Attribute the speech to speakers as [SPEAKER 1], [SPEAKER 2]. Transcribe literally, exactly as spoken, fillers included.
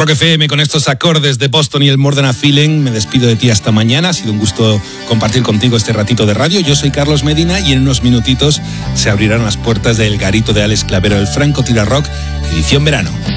[SPEAKER 1] Rock F M con estos acordes de Boston y el More Than a Feeling. Me despido de ti hasta mañana. Ha sido un gusto compartir contigo este ratito de radio. Yo soy Carlos Medina y en unos minutitos se abrirán las puertas del garito de Alex Clavero, el Franco Tira Rock, edición verano.